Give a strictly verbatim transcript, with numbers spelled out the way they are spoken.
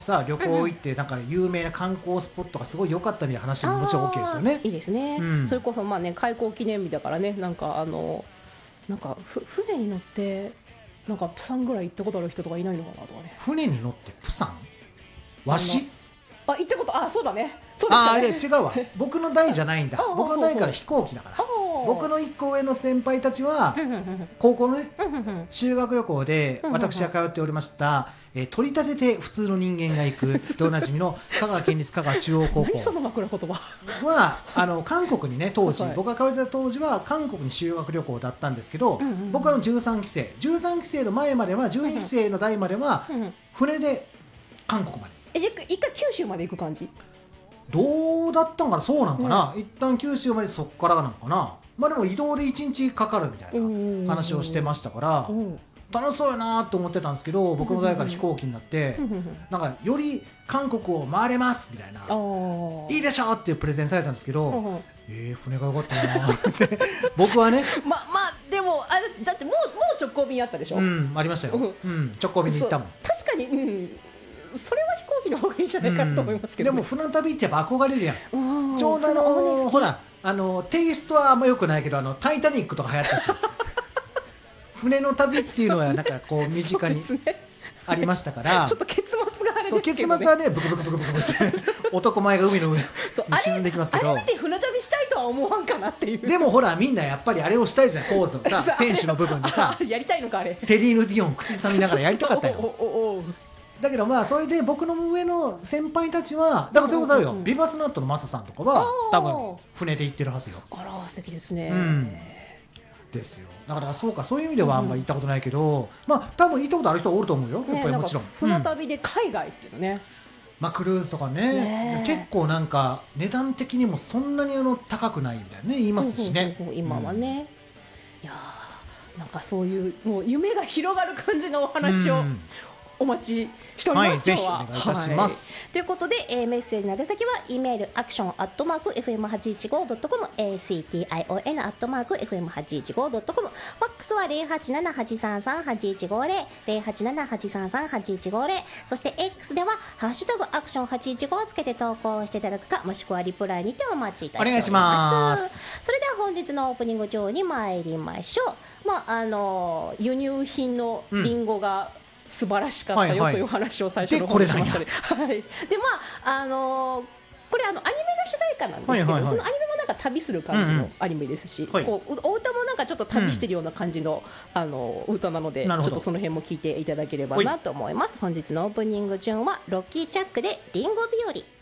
さ旅行行ってなんか有名な観光スポットがすごい良かったみたいな話ももちろん OK ですよね。 いいですね、うん、それこそまあね開港記念日だからね、なんかあのなんかふ船に乗ってなんかプサンぐらい行ったことある人とかいないのかなとかね。 船に乗ってプサンわしあ行ったことあそうだねそうでしたね。 ああれ違うわ僕の代じゃないんだ僕の代から飛行機だから僕のいっこ上の先輩たちは高校のね修学旅行で私が通っておりましたえー、取り立てて普通の人間が行くでおなじみの香川県立香川中央高校何その枕言葉はあの韓国にね当時、 はい、 僕が通ってた当時は韓国に修学旅行だったんですけど、うんうんうん、僕はのじゅうさんきせいじゅうさんきせいの前まではじゅうにきせいの代までは船で韓国まで。 えじゃあ一回九州まで行く感じどうだったのかな。そうなんかな、うん、一旦九州までそっからなのかな。まあでも移動でいちにちかかるみたいな話をしてましたから、うんうんうん、楽しそうやなと思ってたんですけど、僕の代から飛行機になってなんかより韓国を回れますみたいな、いいでしょっていうプレゼンされたんですけど、えー、船が良かったなって僕はねままあでもあれだってもうもう直行便あったでしょ。 うんありましたよ、うん、直行便に行ったもん。 確かに、うん、それは飛行機の方がいいんじゃないかと思いますけど、ね、 でも船旅ってやっぱ憧れるやん。ちょうどあのほらあのテイストはあんま良くないけどあのタイタニックとか流行ったし船の旅っていうのはなんかこう身近にありましたから、 ちょっと結末があれですけど、ね、 そう結末はねブクブクブクブクって男前が海の上に沈んできますけど、 あれ見て船旅したいとは思わんかなっていう。 でもほらみんなやっぱりあれをしたいじゃん、ポーズをさ選手の部分でさやりたいのかあれ。 セリーヌ・ディオン口ずさみながらやりたかったよ。だけどまあそれで僕の上の先輩たちはだからそれこそよ、ビバスナットのマサさんとかは多分船で行ってるはずよ。 あら素敵ですね、 うんですよ。だからそうか、そういう意味ではあんまり行ったことないけど、うん、まあ多分行ったことある人はおると思うよ、やっぱりもちろん、 ね、船旅で海外っていうのね、うん、 まあクルーズとか ね, ね結構なんか値段的にもそんなにあの高くないみたいなね言いますしね、 うんうんうん、今はね、うん、いやなんかそういうもう夢が広がる感じのお話を、うんお待ちしております。 はい、ぜひお願いいたします、 はい、ということで、えー、メッセージの宛先は E メールアクションアットマーク エフエムはちいちごドットコム エーシーティーアイオーエヌ アットマーク エフエムはちいちごドットコム ファックスは ゼロはちななはちさんさんはちいちごゼロ ゼロはちななはちさんさんはちいちごゼロ、そして X ではハッシュタグアクションはちいちごをつけて投稿していただくか、もしくはリプライにてお待ちいたしております。 お願いします。 それでは本日のオープニング上に参りましょう。まああの輸入品のリンゴが、うん素晴らしかったよ、はいはい、という話を最初の方にしましたね。はい、でまああのー、これあのアニメの主題歌なんですけど、はいはいはい、そのアニメもなんか旅する感じのアニメですし、うんうん、こうお歌もなんかちょっと旅してるような感じの、うん、あの歌なので、ちょっとその辺も聞いていただければなと思います。本日のオープニング順はロッキーチャックでリンゴ日和。